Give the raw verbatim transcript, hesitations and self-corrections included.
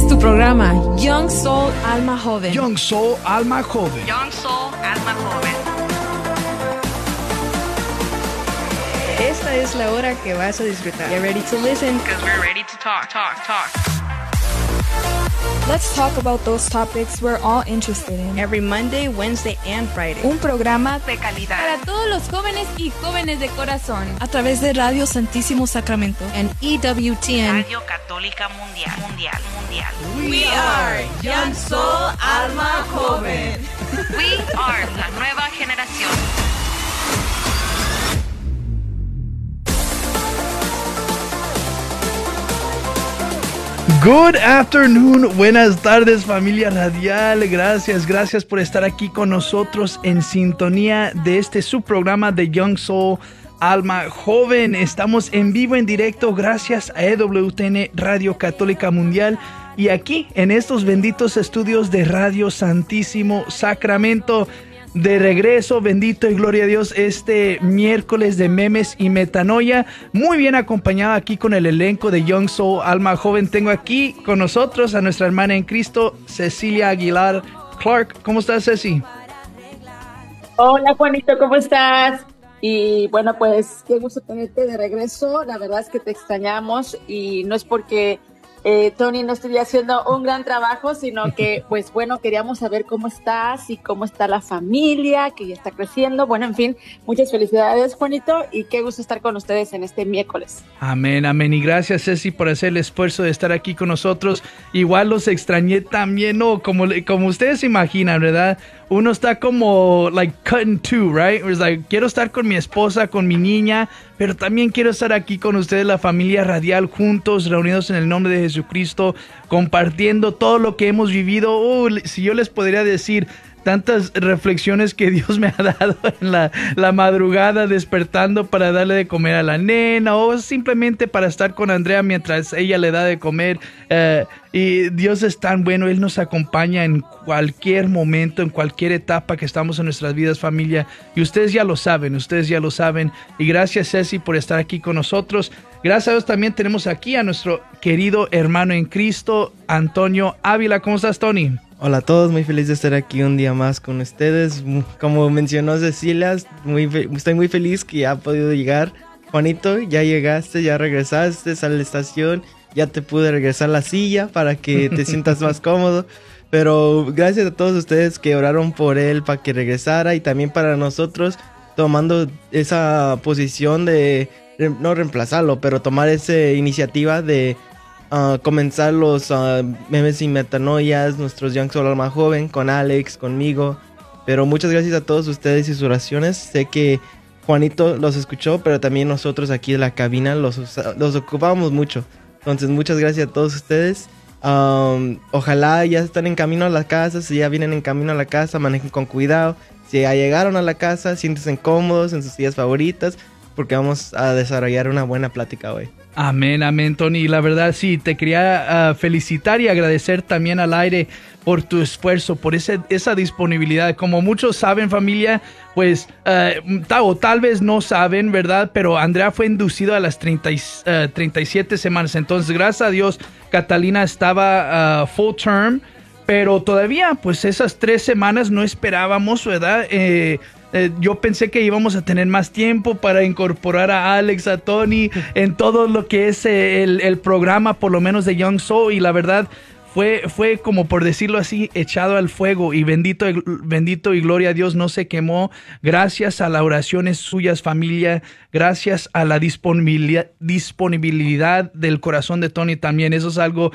es tu programa, Young Soul Alma Joven. Young Soul Alma Joven. Young Soul Alma Joven. Esta es la hora que vas a disfrutar. Get ready to listen. Because we're ready to talk, talk, talk. Let's talk about those topics we're all interested in. Every Monday, Wednesday, and Friday. Un programa De calidad. Para todos los jóvenes y jóvenes de corazón. a través de Radio Santísimo Sacramento En E W T N. Radio Católica Mundial, Mundial, Mundial. We are Young Soul Alma Joven. We are la nueva generación. Good afternoon, buenas tardes familia radial, gracias, gracias por estar aquí con nosotros en sintonía de este subprograma de Young Soul Alma Joven. Estamos en vivo, en directo, gracias a E W T N Radio Católica Mundial y aquí en estos benditos estudios de Radio Santísimo Sacramento. De regreso, bendito y gloria a Dios, este miércoles de memes y metanoia, muy bien acompañado aquí con el elenco de Young Soul Alma Joven. Tengo aquí con nosotros a nuestra hermana en Cristo, Cecilia Aguilar Clark. ¿Cómo estás, Ceci? Hola Juanito, ¿cómo estás? Y bueno, pues qué gusto tenerte de regreso. La verdad es que te extrañamos y no es porque eh, Tony no estuviera haciendo un gran trabajo, sino que pues bueno, queríamos saber cómo estás y cómo está la familia, que ya está creciendo. Bueno, en fin, muchas felicidades Juanito y qué gusto estar con ustedes en este miércoles. Amén, amén. Y gracias, Ceci, por hacer el esfuerzo de estar aquí con nosotros. Igual los extrañé también, ¿no? Como, como ustedes se imaginan, ¿verdad? Uno está como, like, cut in two, right? It's like, quiero estar con mi esposa, con mi niña, pero también quiero estar aquí con ustedes, la familia radial, juntos, reunidos en el nombre de Jesucristo, compartiendo todo lo que hemos vivido. Uh, si yo les podría decir tantas reflexiones que Dios me ha dado en la, la madrugada, despertando para darle de comer a la nena o simplemente para estar con Andrea mientras ella le da de comer. Uh, y Dios es tan bueno, Él nos acompaña en cualquier momento, en cualquier etapa que estamos en nuestras vidas, familia. Y ustedes ya lo saben, ustedes ya lo saben. Y gracias, Ceci, por estar aquí con nosotros. Gracias a Dios también tenemos aquí a nuestro querido hermano en Cristo, Antonio Ávila. ¿Cómo estás, Tony? Hola a todos, muy feliz de estar aquí un día más con ustedes. Como mencionó Cecilia, muy fe- estoy muy feliz que ya ha podido llegar. Juanito, ya llegaste, ya regresaste a la estación, ya te pude regresar la silla para que te sientas más cómodo. Pero gracias a todos ustedes que oraron por él para que regresara y también para nosotros tomando esa posición de, no reemplazarlo, pero tomar esa iniciativa de Uh, comenzar los uh, memes y metanoias, nuestros Young Soul Alma Joven, con Alex, conmigo. Pero muchas gracias a todos ustedes y sus oraciones. Sé que Juanito los escuchó, pero también nosotros aquí en la cabina los, los ocupábamos mucho. Entonces muchas gracias a todos ustedes. Um, ojalá ya están en camino a la casa. Si ya vienen en camino a la casa, manejen con cuidado. Si ya llegaron a la casa, siéntense cómodos en sus sillas favoritas, porque vamos a desarrollar una buena plática hoy. Amén, amén, Tony. Y la verdad, sí, te quería uh, felicitar y agradecer también al aire por tu esfuerzo, por ese, esa disponibilidad. Como muchos saben, familia, pues, uh, tal, o tal vez no saben, ¿verdad? Pero Andrea fue inducido a las treinta, uh, treinta y siete semanas. Entonces, gracias a Dios, Catalina estaba uh, full term, pero todavía, pues, esas tres semanas no esperábamos, ¿verdad? Eh, Eh, yo pensé que íbamos a tener más tiempo para incorporar a Alex, a Tony, en todo lo que es el, el programa, por lo menos de Young Soul, y la verdad fue, fue como por decirlo así, echado al fuego, y bendito, bendito y gloria a Dios, no se quemó, gracias a las oraciones suyas, familia, gracias a la disponibilidad, disponibilidad del corazón de Tony también. Eso es algo